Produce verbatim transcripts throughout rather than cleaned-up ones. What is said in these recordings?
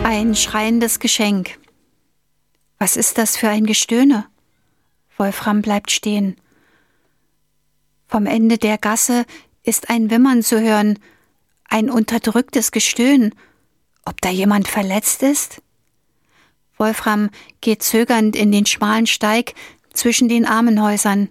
Ein schreiendes Geschenk. Was ist das für ein Gestöhne? Wolfram bleibt stehen. Vom Ende der Gasse ist ein Wimmern zu hören, ein unterdrücktes Gestöhn. Ob da jemand verletzt ist? Wolfram geht zögernd in den schmalen Steig zwischen den Armenhäusern.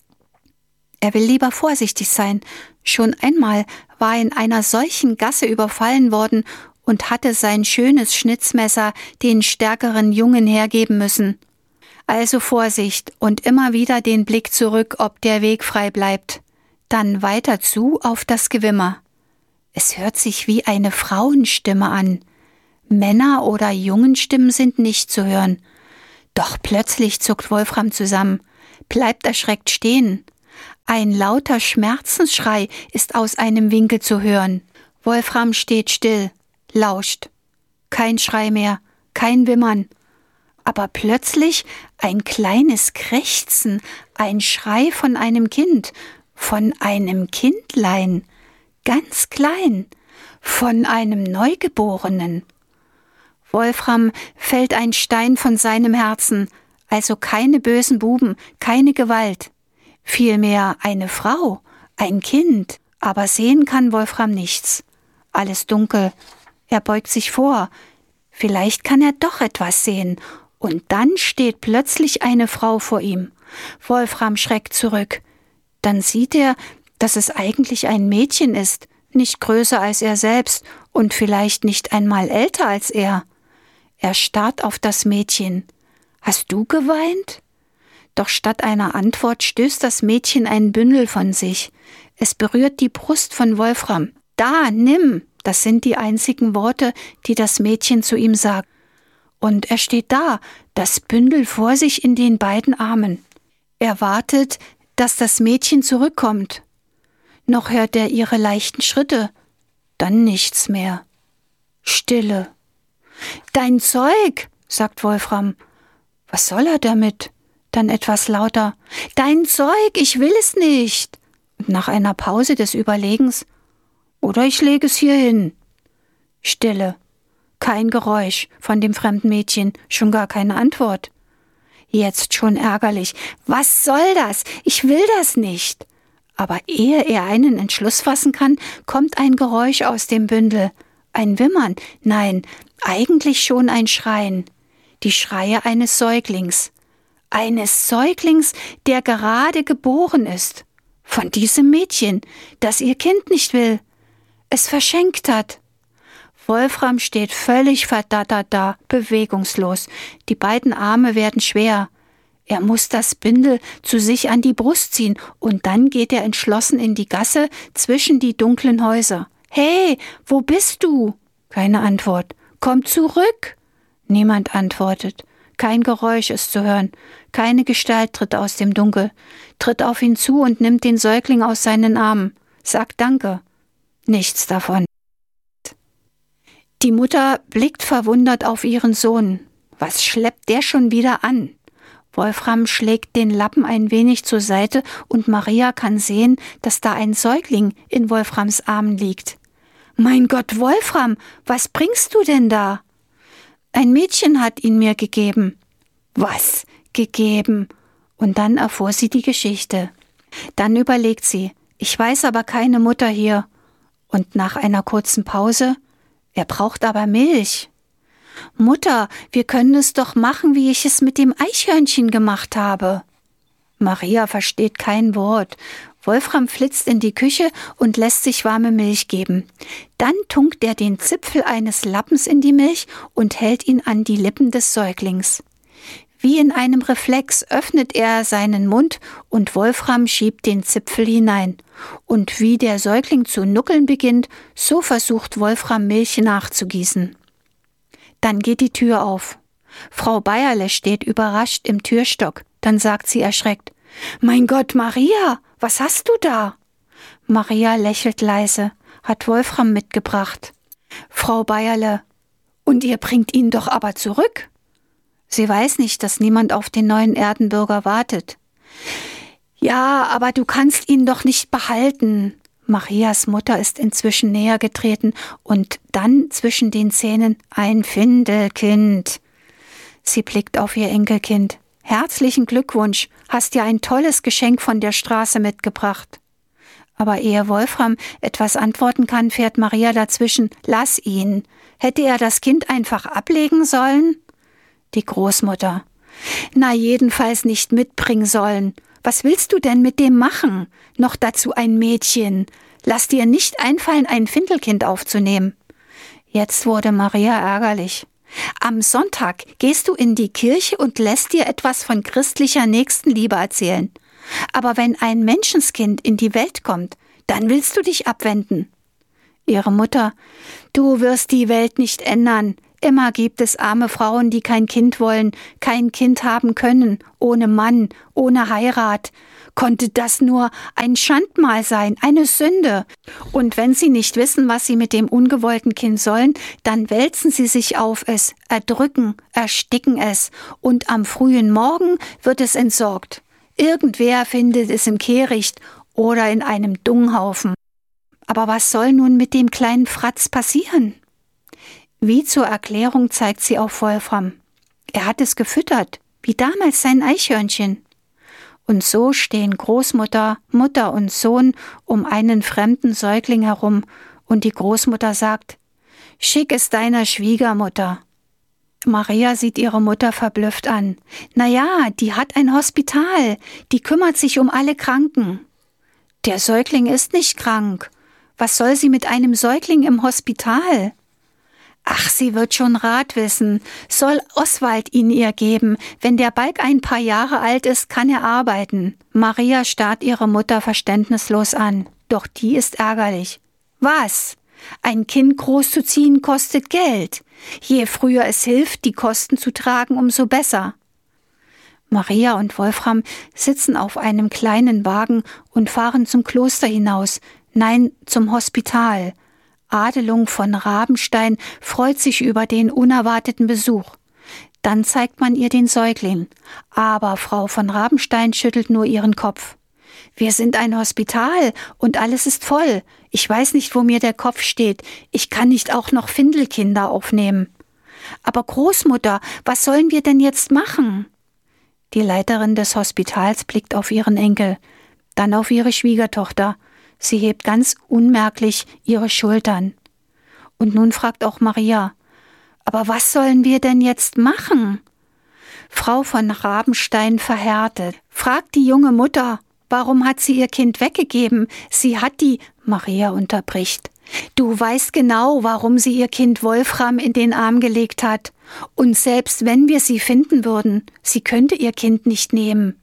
Er will lieber vorsichtig sein. Schon einmal war er in einer solchen Gasse überfallen worden und hatte sein schönes Schnitzmesser den stärkeren Jungen hergeben müssen. Also Vorsicht und immer wieder den Blick zurück, ob der Weg frei bleibt. Dann weiter zu auf das Gewimmer. Es hört sich wie eine Frauenstimme an. Männer- oder Jungenstimmen sind nicht zu hören. Doch plötzlich zuckt Wolfram zusammen, bleibt erschreckt stehen. Ein lauter Schmerzensschrei ist aus einem Winkel zu hören. Wolfram steht still, lauscht. Kein Schrei mehr, kein Wimmern. Aber plötzlich ein kleines Krächzen, ein Schrei von einem Kind, von einem Kindlein, ganz klein, von einem Neugeborenen. Wolfram fällt ein Stein von seinem Herzen, also keine bösen Buben, keine Gewalt. Vielmehr eine Frau, ein Kind, aber sehen kann Wolfram nichts. Alles dunkel. Er beugt sich vor. Vielleicht kann er doch etwas sehen. Und dann steht plötzlich eine Frau vor ihm. Wolfram schreckt zurück. Dann sieht er, dass es eigentlich ein Mädchen ist, nicht größer als er selbst und vielleicht nicht einmal älter als er. Er starrt auf das Mädchen. »Hast du geweint?« Doch statt einer Antwort stößt das Mädchen ein Bündel von sich. Es berührt die Brust von Wolfram. »Da, nimm!« Das sind die einzigen Worte, die das Mädchen zu ihm sagt. Und er steht da, das Bündel vor sich in den beiden Armen. Er wartet, dass das Mädchen zurückkommt. Noch hört er ihre leichten Schritte. Dann nichts mehr. Stille. »Dein Zeug«, sagt Wolfram. Was soll er damit? Dann etwas lauter. »Dein Zeug, ich will es nicht.« Und nach einer Pause des Überlegens. »Oder ich lege es hier hin.« Stille. Kein Geräusch von dem fremden Mädchen, schon gar keine Antwort. Jetzt schon ärgerlich. Was soll das? Ich will das nicht. Aber ehe er einen Entschluss fassen kann, kommt ein Geräusch aus dem Bündel. Ein Wimmern. Nein, eigentlich schon ein Schreien. Die Schreie eines Säuglings. Eines Säuglings, der gerade geboren ist. Von diesem Mädchen, das ihr Kind nicht will. Es verschenkt hat. Wolfram steht völlig verdattert da, bewegungslos. Die beiden Arme werden schwer. Er muss das Bündel zu sich an die Brust ziehen und dann geht er entschlossen in die Gasse zwischen die dunklen Häuser. »Hey, wo bist du?« Keine Antwort. »Komm zurück!« Niemand antwortet. Kein Geräusch ist zu hören. Keine Gestalt tritt aus dem Dunkel, tritt auf ihn zu und nimmt den Säugling aus seinen Armen. Sagt Danke. Nichts davon. Die Mutter blickt verwundert auf ihren Sohn. Was schleppt der schon wieder an? Wolfram schlägt den Lappen ein wenig zur Seite und Maria kann sehen, dass da ein Säugling in Wolframs Armen liegt. »Mein Gott, Wolfram, was bringst du denn da?« »Ein Mädchen hat ihn mir gegeben.« »Was? Gegeben?« Und dann erfuhr sie die Geschichte. Dann überlegt sie, »Ich weiß aber keine Mutter hier.« Und nach einer kurzen Pause, »Er braucht aber Milch.« »Mutter, wir können es doch machen, wie ich es mit dem Eichhörnchen gemacht habe.« Maria versteht kein Wort. Wolfram flitzt in die Küche und lässt sich warme Milch geben. Dann tunkt er den Zipfel eines Lappens in die Milch und hält ihn an die Lippen des Säuglings. Wie in einem Reflex öffnet er seinen Mund und Wolfram schiebt den Zipfel hinein. Und wie der Säugling zu nuckeln beginnt, so versucht Wolfram Milch nachzugießen. Dann geht die Tür auf. Frau Bayerle steht überrascht im Türstock. Dann sagt sie erschreckt, »Mein Gott, Maria, was hast du da?« Maria lächelt leise, hat Wolfram mitgebracht. Frau Bayerle, »Und ihr bringt ihn doch aber zurück?« Sie weiß nicht, dass niemand auf den neuen Erdenbürger wartet. »Ja, aber du kannst ihn doch nicht behalten.« Marias Mutter ist inzwischen näher getreten und dann zwischen den Zähnen: »Ein Findelkind.« Sie blickt auf ihr Enkelkind. »Herzlichen Glückwunsch, hast dir ein tolles Geschenk von der Straße mitgebracht.« Aber ehe Wolfram etwas antworten kann, fährt Maria dazwischen: »Lass ihn. Hätte er das Kind einfach ablegen sollen?« Die Großmutter: »Na, jedenfalls nicht mitbringen sollen. Was willst du denn mit dem machen? Noch dazu ein Mädchen. Lass dir nicht einfallen, ein Findelkind aufzunehmen.« Jetzt wurde Maria ärgerlich. »Am Sonntag gehst du in die Kirche und lässt dir etwas von christlicher Nächstenliebe erzählen. Aber wenn ein Menschenskind in die Welt kommt, dann willst du dich abwenden.« Ihre Mutter: »Du wirst die Welt nicht ändern. Immer gibt es arme Frauen, die kein Kind wollen, kein Kind haben können, ohne Mann, ohne Heirat. Konnte das nur ein Schandmal sein, eine Sünde? Und wenn sie nicht wissen, was sie mit dem ungewollten Kind sollen, dann wälzen sie sich auf es, erdrücken, ersticken es, und am frühen Morgen wird es entsorgt. Irgendwer findet es im Kehricht oder in einem Dunghaufen. Aber was soll nun mit dem kleinen Fratz passieren?« Wie zur Erklärung zeigt sie auf Wolfram. Er hat es gefüttert, wie damals sein Eichhörnchen. Und so stehen Großmutter, Mutter und Sohn um einen fremden Säugling herum, und die Großmutter sagt: »Schick es deiner Schwiegermutter.« Maria sieht ihre Mutter verblüfft an. »Na ja, die hat ein Hospital, die kümmert sich um alle Kranken.« »Der Säugling ist nicht krank. Was soll sie mit einem Säugling im Hospital?« »Ach, sie wird schon Rat wissen. Soll Oswald ihn ihr geben. Wenn der Balk ein paar Jahre alt ist, kann er arbeiten.« Maria starrt ihre Mutter verständnislos an. Doch die ist ärgerlich. »Was? Ein Kind großzuziehen kostet Geld. Je früher es hilft, die Kosten zu tragen, umso besser.« Maria und Wolfram sitzen auf einem kleinen Wagen und fahren zum Kloster hinaus. Nein, zum Hospital. Adelung von Rabenstein freut sich über den unerwarteten Besuch. Dann zeigt man ihr den Säugling. Aber Frau von Rabenstein schüttelt nur ihren Kopf. »Wir sind ein Hospital und alles ist voll. Ich weiß nicht, wo mir der Kopf steht. Ich kann nicht auch noch Findelkinder aufnehmen.« »Aber Großmutter, was sollen wir denn jetzt machen?« Die Leiterin des Hospitals blickt auf ihren Enkel, dann auf ihre Schwiegertochter. Sie hebt ganz unmerklich ihre Schultern. Und nun fragt auch Maria: »Aber was sollen wir denn jetzt machen?« Frau von Rabenstein verhärtet, fragt die junge Mutter: »Warum hat sie ihr Kind weggegeben? Sie hat die…« Maria unterbricht: »Du weißt genau, warum sie ihr Kind Wolfram in den Arm gelegt hat. Und selbst wenn wir sie finden würden, sie könnte ihr Kind nicht nehmen.«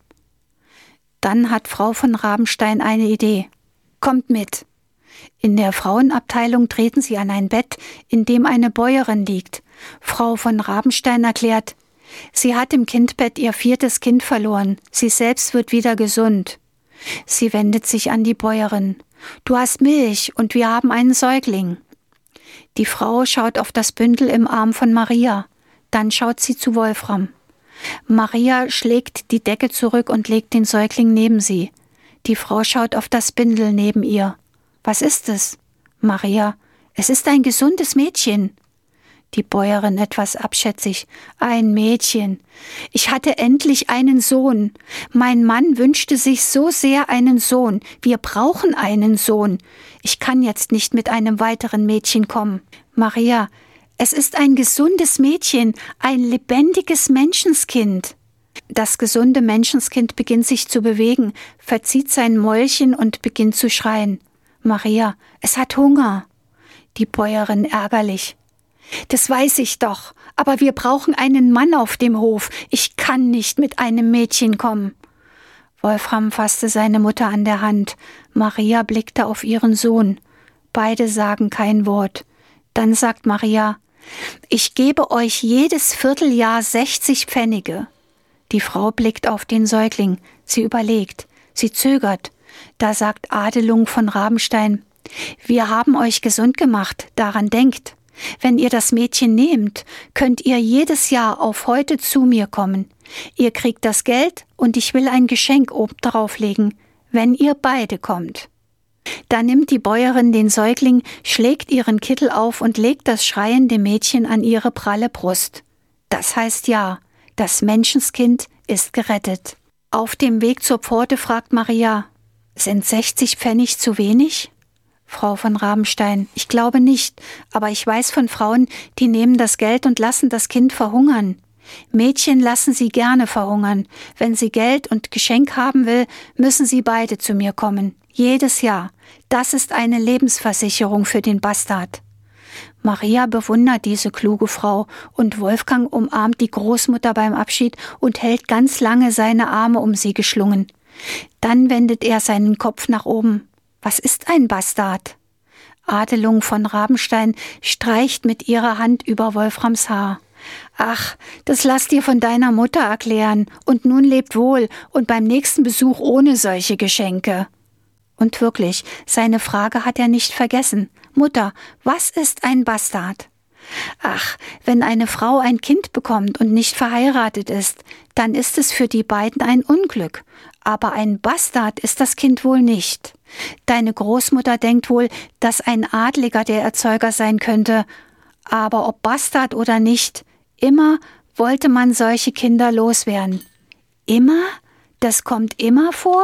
Dann hat Frau von Rabenstein eine Idee. »Kommt mit.« In der Frauenabteilung treten sie an ein Bett, in dem eine Bäuerin liegt. Frau von Rabenstein erklärt: Sie hat im Kindbett ihr viertes Kind verloren. Sie selbst wird wieder gesund. Sie wendet sich an die Bäuerin: »Du hast Milch und wir haben einen Säugling.« Die Frau schaut auf das Bündel im Arm von Maria. Dann schaut sie zu Wolfram. Maria schlägt die Decke zurück und legt den Säugling neben sie. Die Frau schaut auf das Bündel neben ihr. »Was ist es?« Maria: »Es ist ein gesundes Mädchen.« Die Bäuerin etwas abschätzig: »Ein Mädchen. Ich hatte endlich einen Sohn. Mein Mann wünschte sich so sehr einen Sohn. Wir brauchen einen Sohn. Ich kann jetzt nicht mit einem weiteren Mädchen kommen.« Maria: »Es ist ein gesundes Mädchen, ein lebendiges Menschenskind.« Das gesunde Menschenskind beginnt sich zu bewegen, verzieht sein Mäulchen und beginnt zu schreien. Maria: »Es hat Hunger.« Die Bäuerin ärgerlich: »Das weiß ich doch, aber wir brauchen einen Mann auf dem Hof. Ich kann nicht mit einem Mädchen kommen.« Wolfram fasste seine Mutter an der Hand. Maria blickte auf ihren Sohn. Beide sagen kein Wort. Dann sagt Maria: »Ich gebe euch jedes Vierteljahr sechzig Pfennige.« Die Frau blickt auf den Säugling. Sie überlegt. Sie zögert. Da sagt Adelung von Rabenstein: »Wir haben euch gesund gemacht, daran denkt. Wenn ihr das Mädchen nehmt, könnt ihr jedes Jahr auf heute zu mir kommen. Ihr kriegt das Geld und ich will ein Geschenk obendrauf legen, wenn ihr beide kommt.« Da nimmt die Bäuerin den Säugling, schlägt ihren Kittel auf und legt das schreiende Mädchen an ihre pralle Brust. Das heißt ja, das Menschenskind ist gerettet. Auf dem Weg zur Pforte fragt Maria: Sind sechzig Pfennig zu wenig? Frau von Rabenstein: Ich glaube nicht, aber ich weiß von Frauen, die nehmen das Geld und lassen das Kind verhungern. Mädchen lassen sie gerne verhungern. Wenn sie Geld und Geschenk haben will, müssen sie beide zu mir kommen. Jedes Jahr. Das ist eine Lebensversicherung für den Bastard. Maria bewundert diese kluge Frau und Wolfgang umarmt die Großmutter beim Abschied und hält ganz lange seine Arme um sie geschlungen. Dann wendet er seinen Kopf nach oben. Was ist ein Bastard? Adelung von Rabenstein streicht mit ihrer Hand über Wolframs Haar. Ach, das lass dir von deiner Mutter erklären, und nun lebt wohl und beim nächsten Besuch ohne solche Geschenke. Und wirklich, seine Frage hat er nicht vergessen. Mutter, was ist ein Bastard? Ach, wenn eine Frau ein Kind bekommt und nicht verheiratet ist, dann ist es für die beiden ein Unglück. Aber ein Bastard ist das Kind wohl nicht. Deine Großmutter denkt wohl, dass ein Adliger der Erzeuger sein könnte. Aber ob Bastard oder nicht, immer wollte man solche Kinder loswerden. Immer? Das kommt immer vor?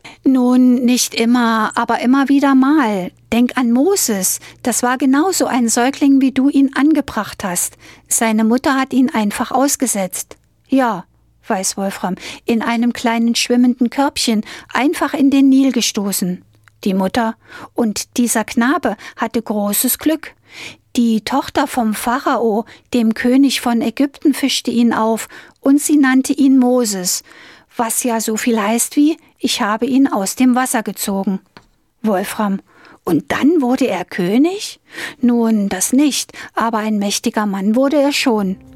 Nun, nicht immer, aber immer wieder mal. Denk an Moses, das war genauso ein Säugling, wie du ihn angebracht hast. Seine Mutter hat ihn einfach ausgesetzt. Ja, weiß Wolfram, in einem kleinen schwimmenden Körbchen, einfach in den Nil gestoßen. Die Mutter und dieser Knabe hatte großes Glück. Die Tochter vom Pharao, dem König von Ägypten, fischte ihn auf und sie nannte ihn Moses, was ja so viel heißt wie: Ich habe ihn aus dem Wasser gezogen. Wolfram: Und dann wurde er König? Nun, das nicht, aber ein mächtiger Mann wurde er schon.